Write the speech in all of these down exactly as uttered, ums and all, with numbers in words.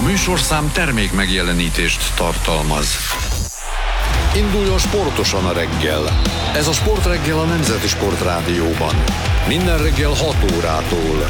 műsorszám termék megjelenítést tartalmaz. Induljon sportosan a reggel. Ez a Sportreggel a Nemzeti Sportrádióban. Minden reggel hat órától.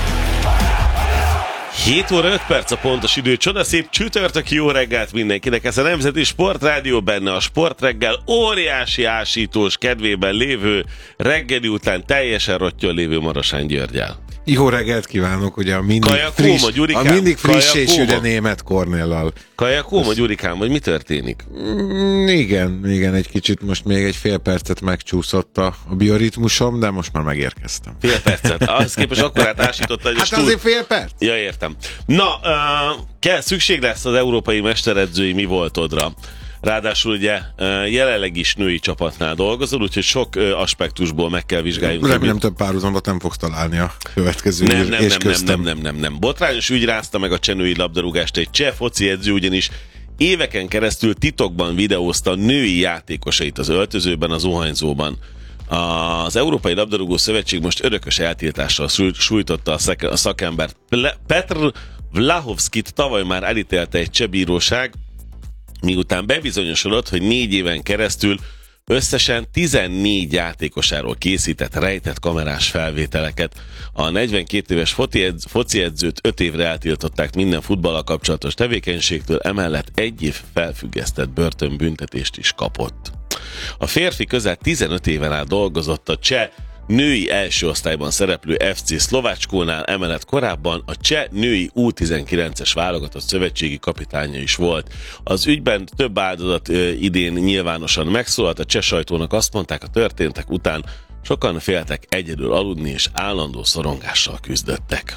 hét óra öt perc a pontos idő, csodaszép csütörtöki jó reggelt mindenkinek. Ez a Nemzeti Sportrádió, benne a Sportreggel óriási ásítós kedvében lévő reggeli után teljesen rottyol lévő Marosán Györgyel. Jó reggelt kívánok, ugye a mindig Kaja friss, Kóma, Gyurikám, a mindig friss Kaja és Kóma. üde német Kornéllal. Kaja Kóma, Gyurikám, vagy mi történik? Mm, igen, igen, egy kicsit most még egy fél percet megcsúszott a, a bioritmusom, de most már megérkeztem. Fél percet. Ahhoz képest akkor átásította, hogy a Hát stúd... azért fél perc? Ja, értem. Na, uh, kell, szükség lesz az európai mesteredzői mi voltodra. Ráadásul ugye jelenleg is női csapatnál dolgozol, úgyhogy sok aspektusból meg kell vizsgáljunk. Remélem több párhuzamot nem fogsz találni a következő nem, és nem, nem, köztem. nem, nem, nem, nem. Botrányos ügy rázta meg a cseh női labdarúgást. Egy cseh foci edző ugyanis éveken keresztül titokban videózta női játékosait az öltözőben, az zuhanyzóban. Az Európai Labdarúgó Szövetség most örökös eltiltással sújtotta a szakembert. Petr Vlahovskit tavaly már elítélte egy cseh bíróság, miután bebizonyosodott, hogy négy éven keresztül összesen tizennégy játékosáról készített rejtett kamerás felvételeket. A negyvenkét éves foci edzőt öt évre eltiltották minden futballal kapcsolatos tevékenységtől, emellett egy év felfüggesztett börtönbüntetést is kapott. A férfi közel tizenöt éven át dolgozott a cseh női első osztályban szereplő ef cé Szlovácskónál, emellett korábban a cseh női U tizenkilences válogatott szövetségi kapitánya is volt. Az ügyben több áldozat idén nyilvánosan megszólalt, a cseh sajtónak azt mondták, a történtek után sokan féltek egyedül aludni, és állandó szorongással küzdöttek.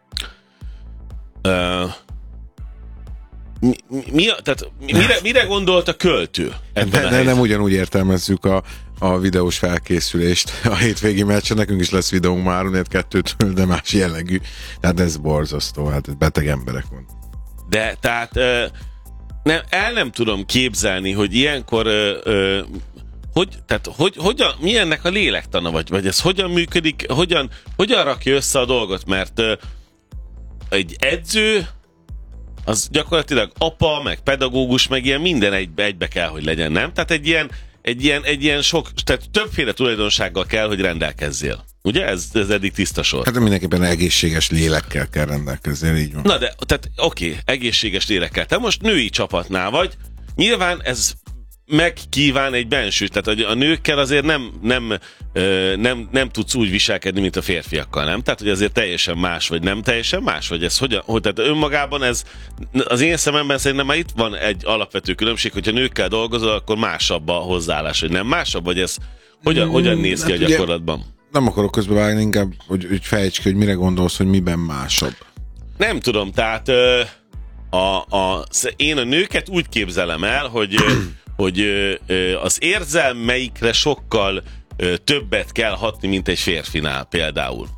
Uh, mi, mi, tehát mire, mire gondolt a költő? Ne, ne, nem ugyanúgy értelmezzük a, a videós felkészülést a hétvégi meccsen, nekünk is lesz videónk már háromnegyed kettőtől, de más jellegű. Tehát ez borzasztó, hát ez beteg emberek van. De tehát ö, nem, el nem tudom képzelni, hogy ilyenkor ö, ö, hogy, tehát, hogy, hogyan, mi ennek a lélektana, vagy, vagy ez hogyan működik, hogyan, hogyan rakja össze a dolgot, mert ö, egy edző az gyakorlatilag apa, meg pedagógus, meg ilyen minden egybe, egybe kell, hogy legyen, nem? Tehát egy ilyen, egy ilyen, egy ilyen sok, tehát többféle tulajdonsággal kell, hogy rendelkezzél. Ugye? Ez, ez eddig tiszta sor. Hát mindenképpen egészséges lélekkel kell rendelkezni, így van. Na de, tehát oké, okay, egészséges lélekkel. Te most női csapatnál vagy, nyilván ez megkíván egy bensőt, tehát a nőkkel azért nem, nem, nem, nem tudsz úgy viselkedni, mint a férfiakkal, nem? Tehát, hogy azért teljesen más, vagy nem teljesen más, vagy ez hogyan, hogy, tehát önmagában ez, az én szememben szerintem már itt van egy alapvető különbség, hogyha nőkkel dolgozol, akkor másabb a hozzáállás, hogy nem másabb, vagy ez hogyan, hogyan néz ki hát a gyakorlatban? Ugye, nem akarok közbevágni, inkább, hogy, hogy fejtsd ki, hogy mire gondolsz, hogy miben másabb. Nem tudom, tehát a, a, én a nőket úgy képzelem el, hogy hogy az érzelmeikre sokkal többet kell hatni, mint egy férfinál például.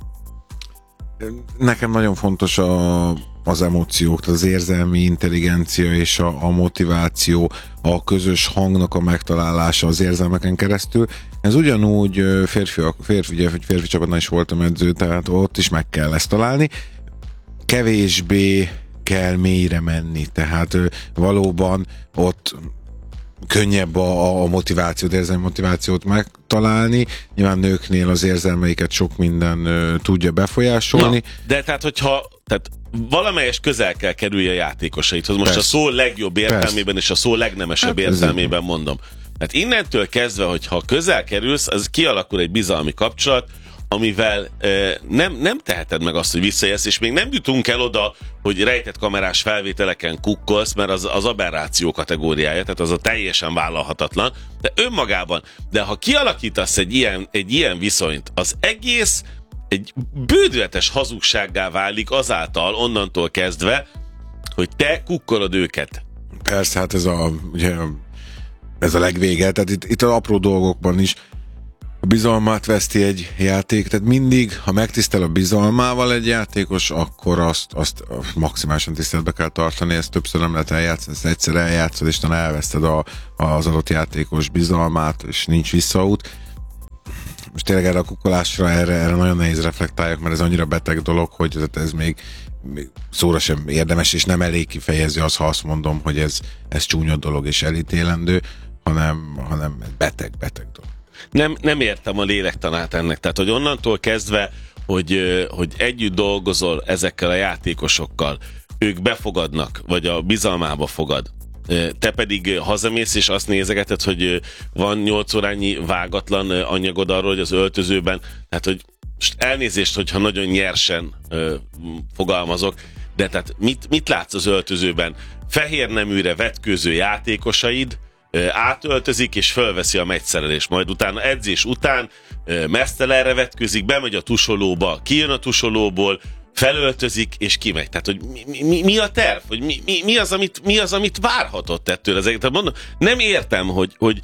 Nekem nagyon fontos a, az emóciók, az érzelmi intelligencia és a, a motiváció, a közös hangnak a megtalálása az érzelmeken keresztül. Ez ugyanúgy férfi, férfi, ugye, férfi csapatnál is voltam edző, tehát ott is meg kell ezt találni. Kevésbé kell mélyre menni, tehát valóban ott könnyebb a, a motivációt, érzelmi motivációt megtalálni. Nyilván nőknél az érzelmeiket sok minden ö, tudja befolyásolni. Na, de tehát, hogyha tehát valamelyes közel kell kerülje a játékosaithoz. Most Persze. a szó legjobb értelmében Persze. és a szó legnemesebb hát, értelmében mondom. Tehát innentől kezdve, hogyha közel kerülsz, az kialakul egy bizalmi kapcsolat, amivel eh, nem, nem teheted meg azt, hogy visszajelsz, és még nem jutunk el oda, hogy rejtett kamerás felvételeken kukkolsz, mert az, az aberráció kategóriája, tehát az a teljesen vállalhatatlan, de önmagában, de ha kialakítasz egy ilyen, egy ilyen viszonyt, az egész egy bődületes hazugsággá válik azáltal onnantól kezdve, hogy te kukkolod őket. Persze, hát ez a, ugye, ez a legvége, tehát itt, itt az apró dolgokban is a bizalmát veszti egy játék, tehát mindig, ha megtisztel a bizalmával egy játékos, akkor azt, azt maximálisan tiszteletbe kell tartani, ezt többször nem lehet eljátszani, ezt egyszer eljátszod, és talán elveszted a, az adott játékos bizalmát, és nincs visszaút. most tényleg erre a kukolásra, erre, erre nagyon nehéz reflektáljak, mert ez annyira beteg dolog, hogy ez még, még szóra sem érdemes, és nem elég kifejező az, ha azt mondom, hogy ez, ez csúnya dolog és elítélendő, hanem, hanem beteg, beteg dolog. Nem, nem értem a lélektanát ennek, tehát hogy onnantól kezdve, hogy, hogy együtt dolgozol ezekkel a játékosokkal, ők befogadnak, vagy a bizalmába fogad, te pedig hazamész, és azt nézegeted, hogy van nyolc órányi vágatlan anyagod arról, hogy az öltözőben, tehát hogy elnézést, hogyha nagyon nyersen ö, fogalmazok, de tehát mit, mit látsz az öltözőben? Fehér neműre vetkőző játékosaid ö, átöltözik, és fölveszi a meccszerelés, majd utána edzés után ö, mesztelenre vetkőzik, bemegy a tusolóba, kijön a tusolóból, felöltözik, és kimegy. Tehát, hogy mi, mi, mi a terv? Hogy mi, mi, mi, az, amit, mi az, amit várhatott ettől? Az, tehát mondom, nem értem, hogy, hogy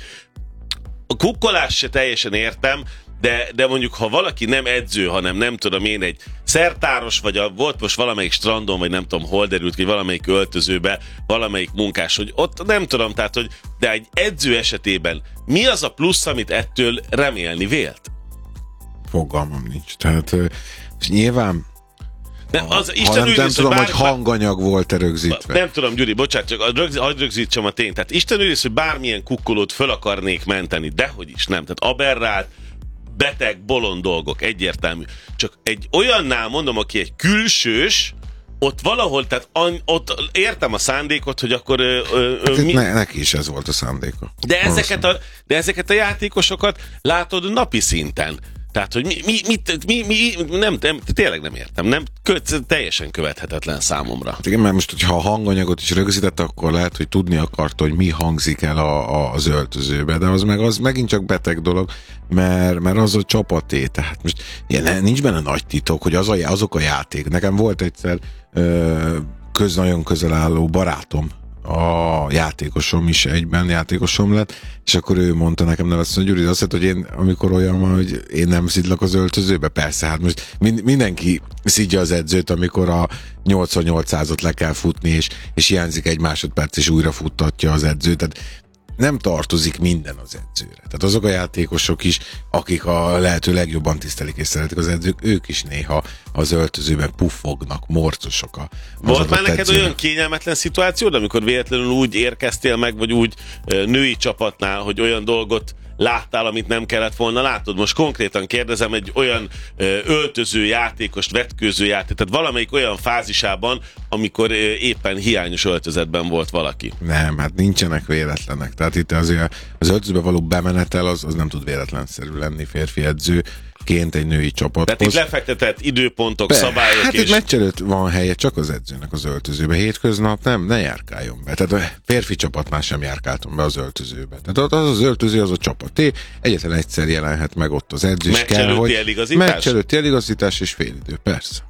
a kukkolás se teljesen értem, de, de mondjuk, ha valaki nem edző, hanem nem tudom én, egy szertáros, vagy a, volt most valamelyik strandon, vagy nem tudom, hol derült ki, valamelyik öltözőbe, valamelyik munkás, hogy ott nem tudom, tehát, hogy de egy edző esetében mi az a plusz, amit ettől remélni vélt? Fogalmam nincs. Tehát és nyilván De az, ha Isten nem, őriz, nem tudom, bár, hogy hanganyag volt-e rögzítve. Nem tudom, Gyuri, bocsánat, csak rögzít, hagyd rögzítsem a tényt. Tehát Isten őriz, hogy bármilyen kukkolót föl akarnék menteni, dehogy is nem. Tehát aberrált, beteg, bolond dolgok, egyértelmű. Csak egy olyannál mondom, aki egy külsős, ott valahol, tehát an, ott értem a szándékot, hogy akkor... Ö, ö, Hát mi... ne, neki is ez volt a szándéka. De ezeket a, de ezeket a játékosokat látod napi szinten. Tehát, hogy mi, mi, mit, mi, mi nem, nem, tényleg nem értem, nem, követ, teljesen követhetetlen számomra. Hát igen, mert most, hogyha a hanganyagot is rögzített, akkor lehet, hogy tudni akarta, hogy mi hangzik el a, a, az öltözőbe, de az meg az megint csak beteg dolog, mert, mert az a csapaté, tehát most ilyen, nincs benne nagy titok, hogy az a, azok a játék. Nekem volt egyszer ö, köz, nagyon közel álló barátom, a játékosom is egyben játékosom lett, és akkor ő mondta nekem, nem azt mondja, Gyuri, azt mondta, hogy én, amikor olyan van, hogy én nem szidlak az öltözőbe, persze, hát most mindenki szidja az edzőt, amikor a nyolcvannyolcszázat le kell futni, és, és hiányzik egy másodperc, és újra futtatja az edzőt, tehát nem tartozik minden az edzőre. Tehát azok a játékosok is, akik a lehető legjobban tisztelik és szeretik az edzők, ők is néha az öltözőben puffognak, morcosok a Volt már neked edzőnek. olyan kényelmetlen szituációd, amikor véletlenül úgy érkeztél meg, vagy úgy női csapatnál, hogy olyan dolgot láttál, amit nem kellett volna látod? Most konkrétan kérdezem egy olyan öltöző játékost, vetkőző játék, tehát valamelyik olyan fázisában, amikor éppen hiányos öltözetben volt valaki. Nem, hát nincsenek véletlenek. Tehát itt azért az öltözőbe való bemenetel az, az nem tud véletlenszerű lenni férfi edzőként egy női csapathoz. Tehát itt lefektetett időpontok, Be, szabályok hát és... itt meccs előtt van helye csak az edzőnek az öltözőbe. Hétköznap nem, ne járkáljon be. Tehát a férfi csapatnál sem járkáltam be az öltözőbe. Tehát az az öltöző, az a csapaté. Egyetlen egyszer jelenhet meg ott az edzés. Meccs kell, előtti hogy eligazítás? Meccs előtti eligazítás és félidő, persze.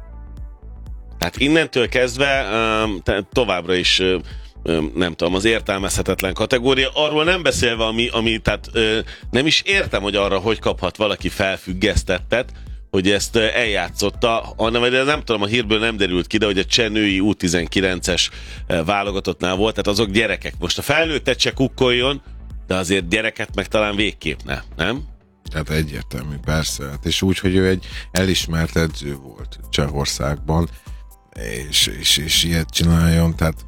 Tehát innentől kezdve um, továbbra is um, nem tudom, az értelmezhetetlen kategória. Arról nem beszélve, ami, ami tehát uh, nem is értem, hogy arra hogy kaphat valaki felfüggesztettet, hogy ezt uh, eljátszotta, hanem, de nem tudom, a hírből nem derült ki, de hogy a cseh női U tizenkilences uh, válogatottnál volt, tehát azok gyerekek. Most a felnőttet se kukkoljon, de azért gyereket meg talán végképp ne, nem? Tehát egyértelmű, persze. Hát és úgy, hogy ő egy elismert edző volt Csehországban, és, és, és ilyet csináljon, tehát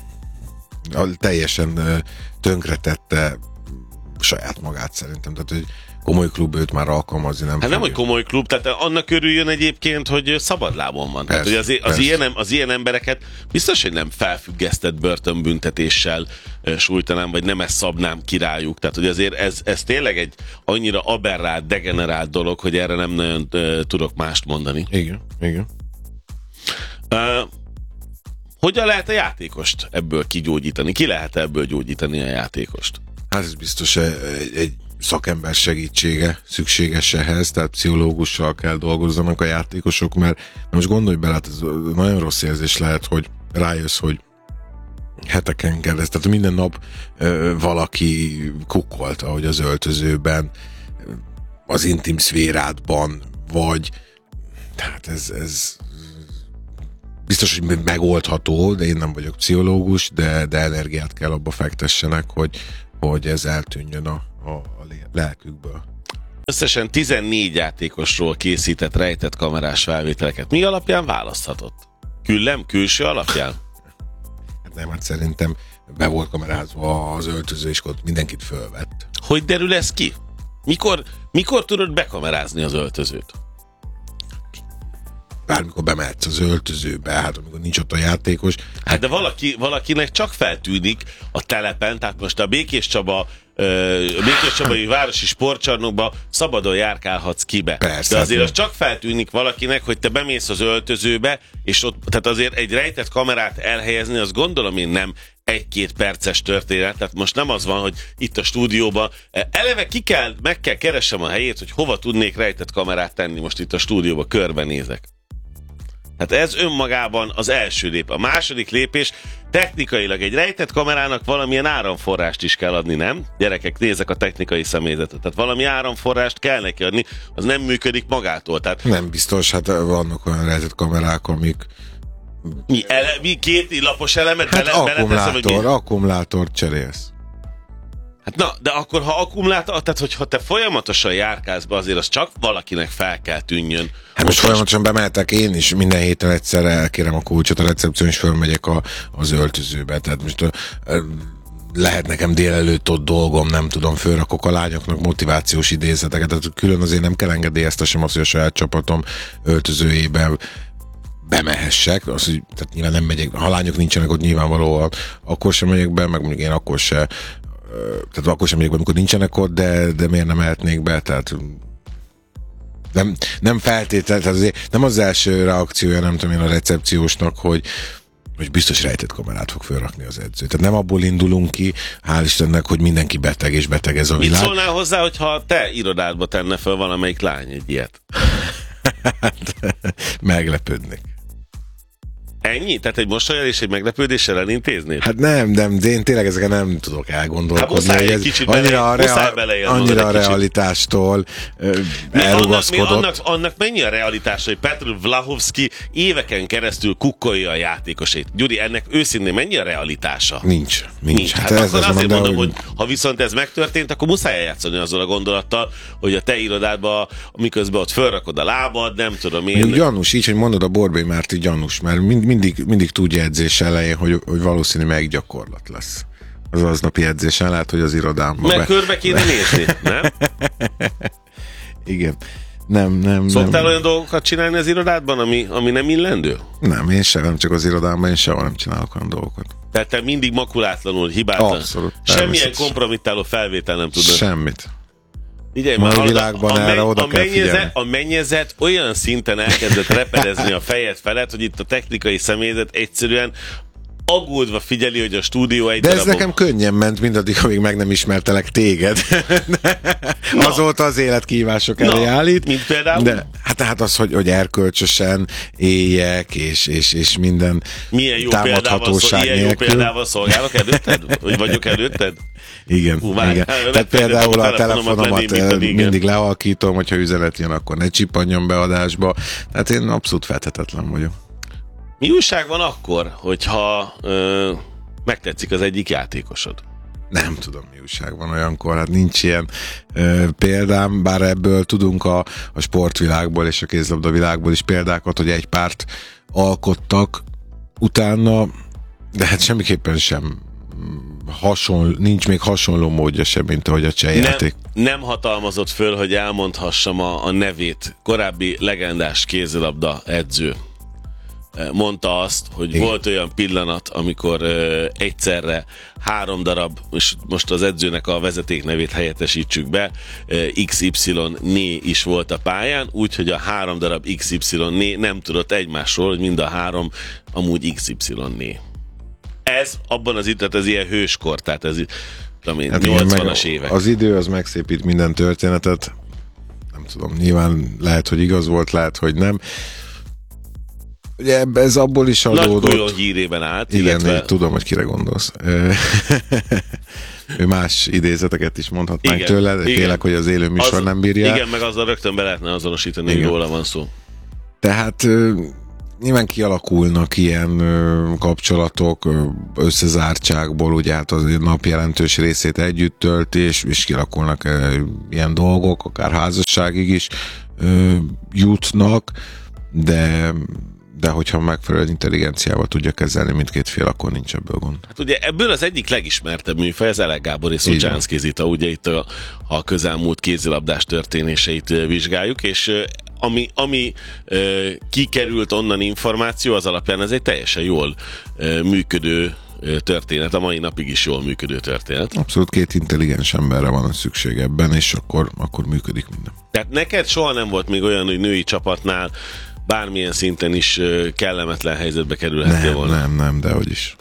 teljesen tönkretette saját magát szerintem. Tehát, hogy komoly klub őt már alkalmazni nem Hát nem, fogja. hogy komoly klub, tehát annak örüljön egyébként, hogy szabadlábon van. Persze, tehát, hogy az, az, persze. ilyen, az ilyen embereket biztos, hogy nem felfüggesztett börtönbüntetéssel sújtanám, vagy nem ezt szabnám királyuk. Tehát, hogy azért ez, ez tényleg egy annyira aberrált, degenerált dolog, hogy erre nem nagyon uh, tudok mást mondani. Igen, igen. Uh, hogyan lehet a játékost ebből kigyógyítani? Ki lehet ebből gyógyítani a játékost? Hát ez biztos egy, egy szakember segítsége szükséges ehhez, tehát pszichológussal kell dolgozzanak a játékosok, mert most gondolj bele, hát ez nagyon rossz érzés lehet, hogy rájössz, hogy heteken keresztül, tehát minden nap ö, valaki kukkolt, ahogy az öltözőben, az intim szférádban, vagy tehát ez, ez biztos, hogy megoldható, de én nem vagyok pszichológus, de, de energiát kell abba fektessenek, hogy, hogy ez eltűnjön a, a, a lelkükből. összesen tizennégy játékosról készített rejtett kamerás felvételeket. Mi alapján választhatott? Küllem, külső alapján? Hát nem, hát szerintem be volt kamerázva az öltöző, és ott mindenkit fölvett. Hogy derül ez ki? Mikor, mikor tudod bekamerázni az öltözőt? Bármikor bemehetsz az öltözőbe, hát amikor nincs ott a játékos. Hát de valaki, valakinek csak feltűnik a telepen, tehát most a Békés Csaba a Békés Csabai városi sportcsarnokba szabadon járkálhatsz kibe. Persze, de azért hát az csak feltűnik valakinek, hogy te bemész az öltözőbe, és ott, tehát azért egy rejtett kamerát elhelyezni, azt gondolom én nem egy-két perces történet, tehát most nem az van, hogy itt a stúdióban eleve ki kell, meg kell keresem a helyét, hogy hova tudnék rejtett kamerát tenni most itt a stúdióban, körbenézek. Hát ez önmagában az első lép. A második lépés, technikailag egy rejtett kamerának valamilyen áramforrást is kell adni, nem? Gyerekek, nézzek a technikai személyzetet. Tehát valami áramforrást kell neki adni, az nem működik magától. Tehát nem biztos, hát vannak olyan rejtett kamerák, amik... Mi, ele, mi két lapos elemet hát bele, akkumulátor, beleteszem, hogy akkumulátort cserélsz. Hát na, de akkor ha akkumulátor, tehát hogyha te folyamatosan járkálsz be, azért az csak valakinek fel kell tűnjön. Hát most folyamatosan bemehetek én is, minden héten egyszerre elkérem a kulcsot a recepción, és fölmegyek a, az öltözőbe. Tehát most ö, lehet nekem délelőtt ott dolgom, nem tudom, fölrakok a lányoknak motivációs idézeteket, tehát külön azért nem kell engedélyeztessem azt, hogy a saját csapatom öltözőjében bemehessek, az, hogy, tehát nyilván nem megyek, ha lányok nincsenek ott nyilvánvalóan, akkor sem megyek be, meg mondjuk én akkor se, tehát akkor sem megyek be, amikor nincsenek ott, de, de miért nem mehetnék be, tehát nem, nem feltétlenül, tehát azért nem az első reakciója, nem tudom én a recepciósnak, hogy hogy biztos rejtett kamerát fog felrakni az edző. Tehát nem abból indulunk ki, hál' Istennek, hogy mindenki beteg, és beteg ez a Mit világ. Mit szólnál hozzá, hogyha te irodádba tenne fel valamelyik lány egy ilyet? Hát, meglepődnék. Ennyi? Tehát egy mosolyal egy meglepődéssel elintéznéd? Hát nem, nem, de én tényleg ezeken nem tudok elgondolkodni. Hát hogy ez kicsit annyira bele, a, rea- annyira a realitástól uh, elrugaszkodott. Annak, annak, annak mennyi a realitás, hogy Petr Vlahovszki éveken keresztül kukkolja a játékosait? Gyuri, ennek őszintén mennyi a realitása? Nincs. Nincs. nincs. Hát, hát hát akkor azért mondom, hogy... hogy ha viszont ez megtörtént, akkor muszáj eljátszani azzal a gondolattal, hogy a te irodádban, miközben ott fölrakod a lábad, nem tudom én. Még gyanús, így, hogy mondod, a Borbély Márti gyanús, mert mind, mindig, mindig tudja edzés elején, hogy, hogy valószínű meggyakorlat lesz. Az aznapi edzésen lehet, hogy az irodámban. Mert be... körbe kéne nézni, nem? Igen. Nem, nem, Szoktál nem. olyan dolgokat csinálni az irodádban, ami, ami nem illendő? Nem, én sem, nem csak az irodámban, én sehol nem csinálok olyan dolgokat. Tehát te mindig makulátlanul, hibátlan. Abszolút. Semmilyen kompromittáló felvétel nem tudod. Semmit. Ugye, mai a, világban a, erre a, oda a kell mennyezet, figyelni. a mennyezet olyan szinten elkezdett repedezni a fejed felett, hogy itt a technikai személyzet egyszerűen aggódva figyeli, hogy a stúdió egy De ez darabon... nekem könnyen ment, mindaddig, amíg meg nem ismertelek téged. Azóta az élet kihívások elé állít. Mint például? De hát tehát az, hogy, hogy erkölcsösen éljek, és, és, és minden milyen jó példával, szol, ilyen jó példával szolgálok előtted? Vagy vagyok előtted? Igen. Hú, várj, igen. hát, Tehát például a telefonomat lenni, mindig lehalkítom, hogyha üzenet jön, akkor ne csippanjon be adásba. Tehát én abszolút feltetetlen vagyok. Mi újság van akkor, hogyha ö, megtetszik az egyik játékosod? Nem tudom, mi újság van olyankor, hát nincs ilyen ö, példám, bár ebből tudunk a, a sportvilágból és a kézilabda világból is példákat, hogy egy párt alkottak utána, de hát semmiképpen sem hasonló, nincs még hasonló módja sem, mint ahogy a cseh játék. Nem, nem hatalmazott föl, hogy elmondhassam a, a nevét. Korábbi legendás kézilabda edző mondta azt, hogy igen, volt olyan pillanat, amikor ö, egyszerre három darab, és most az edzőnek a vezetéknevét helyettesítsük be, ö, iksz ipszilon né is volt a pályán, úgyhogy a három darab iksz ipszilon né nem tudott egymásról, hogy mind a három amúgy iksz ipszilon né. Ez abban az itt, ez ilyen hőskor, tehát ez tudom én, hát nyolcvanas évek. Az idő az megszépít minden történetet, nem tudom, nyilván lehet, hogy igaz volt, lehet, hogy nem. Ugye ez abból is adódott. Nagy hírében állt. Igen, illetve... én tudom, hogy kire gondolsz. Ő más idézeteket is mondhatnánk igen, tőle, de tényleg, hogy az élő műsor az, nem bírja. Igen, meg azzal rögtön be lehetne azonosítani, hogy róla van szó. Tehát nyilván kialakulnak ilyen ö, kapcsolatok ö, összezártságból, ugye hát az nap jelentős részét együtt tölti, és, és kialakulnak ö, ilyen dolgok, akár házasságig is ö, jutnak, de de hogyha megfelelő intelligenciával tudja kezelni mindkét fél, akkor nincs ebből gond. Hát ugye ebből az egyik legismertebb műfaj, az Elek Gábor és Szucsánszky Zita, ugye itt a, a közelmúlt kézilabdás történéseit vizsgáljuk, és ami, ami ö, kikerült onnan információ, az alapján ez egy teljesen jól ö, működő történet, a mai napig is jól működő történet. Abszolút két intelligens emberre van szükség ebben, és akkor, akkor működik minden. Tehát neked soha nem volt még olyan, hogy női csapatnál bármilyen szinten is kellemetlen helyzetbe kerülhettél volna? Nem, nem, dehogy is.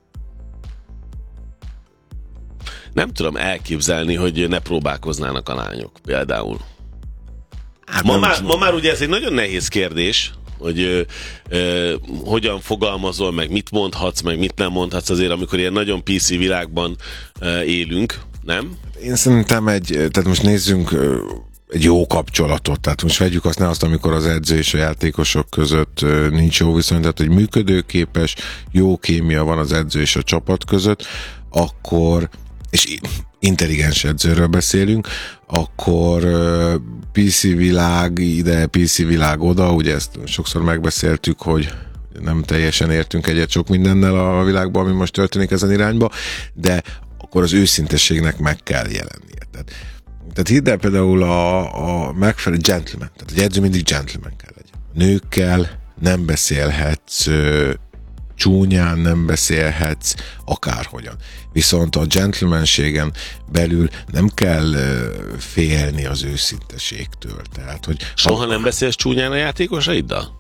Nem tudom elképzelni, hogy ne próbálkoznának a lányok például. Hát ma, nem, már, ma már ugye ez egy nagyon nehéz kérdés, hogy ö, ö, hogyan fogalmazol, meg mit mondhatsz, meg mit nem mondhatsz azért, amikor ilyen nagyon pé cé világban ö, élünk, nem? Én szerintem egy, tehát most nézzünk egy jó kapcsolatot, tehát most vegyük azt, ne azt, amikor az edző és a játékosok között nincs jó viszony, tehát hogy működőképes, jó kémia van az edző és a csapat között, akkor, és intelligens edzőről beszélünk, akkor pé cé világ ide, pé cé világ oda, ugye ezt sokszor megbeszéltük, hogy nem teljesen értünk egyet sok mindennel a világban, ami most történik ezen irányba, de akkor az őszintességnek meg kell jelennie. Tehát, tehát hidd el például a, a megfelelő gentleman, tehát egy edző mindig gentleman kell legyen. Nőkkel nem beszélhetsz csúnyán, nem beszélhetsz akárhogyan. Viszont a gentlemanségen belül nem kell félni az őszinteségtől. Tehát, hogy Soha a, nem beszélsz csúnyán a játékosaiddal?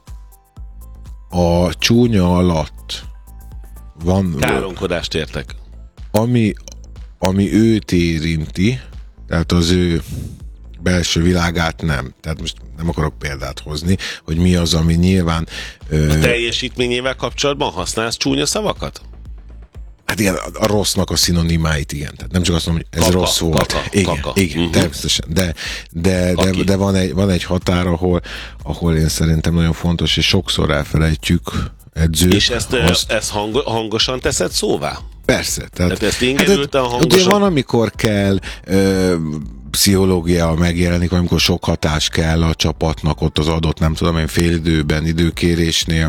A csúnya alatt van... Káromkodást értek. Ami, ami őt érinti, tehát az ő belső világát nem. Tehát most nem akarok példát hozni, hogy mi az, ami nyilván... Ö... A teljesítményével kapcsolatban használsz csúnya szavakat? Hát igen, a rossznak a szinonimáit, igen. Tehát nem csak azt mondom, hogy ez kaka, rossz volt. Kaka, igen, kaka. igen uh-huh. természetesen. De, de, de, de van, egy, van egy határ, ahol, ahol én szerintem nagyon fontos, és sokszor elfelejtjük edzők. És ezt, azt... ezt hang, hangosan teszed szóvá? Persze. Tehát, tehát ezt ingerülten hát, hangosan... Ugye van, amikor kell... Ö, pszichológia megjelenik, amikor sok hatás kell a csapatnak ott az adott, nem tudom én, félidőben, időkérésnél,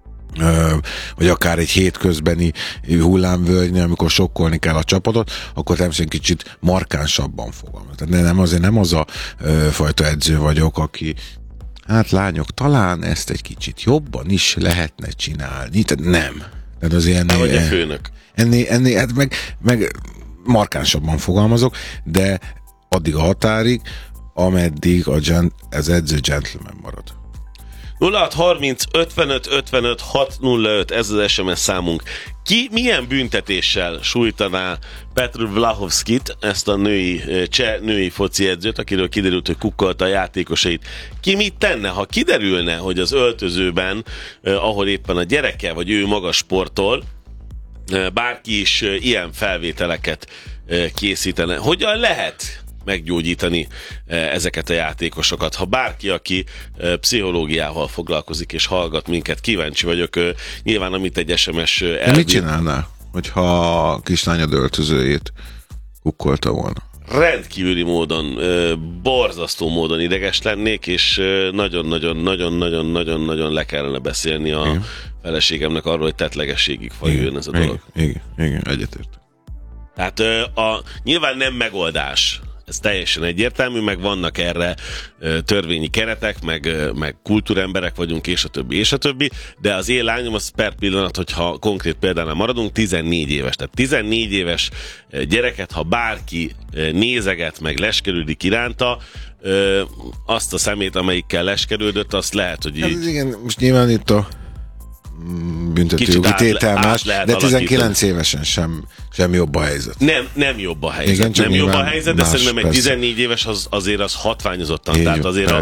vagy akár egy hétközbeni hullámvölgynél, amikor sokkolni kell a csapatot, akkor természetesen kicsit markánsabban fogalmaz. Tehát nem, azért nem az a ö, fajta edző vagyok, aki hát lányok, talán ezt egy kicsit jobban is lehetne csinálni. Tehát nem. Tehát az ennél, vagy a főnök. Ennél, ennél hát meg, meg markánsabban fogalmazok, de addig a határig, ameddig a gen- az edző gentleman marad. nulla hat harminc ötvenöt ötvenöt hat nulla öt, ez az es em es számunk. Ki milyen büntetéssel sújtaná Petr Vlahovskit, ezt a női, cseh női foci edzőt, akiről kiderült, hogy kukkolta a játékosait? Ki mit tenne, ha kiderülne, hogy az öltözőben, ahol éppen a gyereke, vagy ő maga sportol, bárki is ilyen felvételeket készítene? Hogyan lehet meggyógyítani ezeket a játékosokat? Ha bárki, aki pszichológiával foglalkozik és hallgat minket, kíváncsi vagyok. Nyilván, amit egy es em es elbír... De mit csinálnál, hogyha a kislányod öltözőjét kukkolta volna? Rendkívüli módon, borzasztó módon ideges lennék, és nagyon-nagyon-nagyon-nagyon-nagyon-nagyon le kellene beszélni a igen. feleségemnek arról, hogy tettlegességig fajuljon ez a dolog. Igen, igen, igen, egyetért. Tehát a, nyilván nem megoldás, ez teljesen egyértelmű, meg vannak erre törvényi keretek, meg, meg kultúremberek vagyunk, és a többi, és a többi, de az én lányom az per pillanat, hogyha konkrét példánál maradunk, tizennégy éves. Tehát tizennégy éves gyereket, ha bárki nézeget, meg leskerődik iránta, azt a szemét, amelyikkel leskerődött, azt lehet, hogy így... Hát igen, most nyilván itt a büntetőjogi tétel más, de tizenkilenc évesen sem, sem jobb a helyzet. Nem, nem jobb a helyzet. Igen, nem jobb a helyzet, de szerintem egy tizennégy éves az, azért az hatványozottan. Tehát azért a,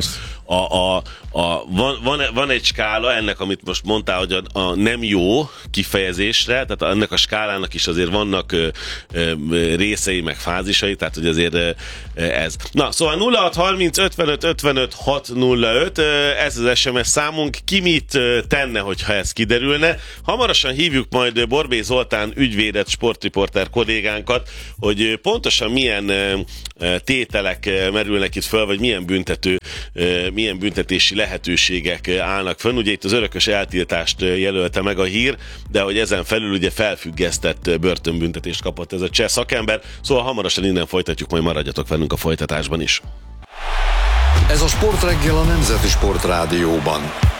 a, a, a, van, van, van egy skála ennek, amit most mondtál, hogy a, a nem jó kifejezésre, tehát ennek a skálának is azért vannak ö, ö, részei, meg fázisai, tehát hogy azért ö, ez. Na, szóval nulla hat harminc ötvenöt ötvenöt hat nulla öt, ez az es em es számunk, ki mit tenne, hogyha ez kiderülne. Hamarosan hívjuk majd Borbély Zoltán ügyvédet, sportriporter kollégánkat, hogy pontosan milyen tételek merülnek itt föl, vagy milyen büntető, milyen büntetési lehetőségek állnak fönn. Ugye itt az örökös eltiltást jelölte meg a hír, de hogy ezen felül ugye felfüggesztett börtönbüntetést kapott ez a cseh szakember. Szóval hamarosan innen folytatjuk, majd maradjatok velünk a folytatásban is. Ez a Sportreggel a Nemzeti Sport Rádióban.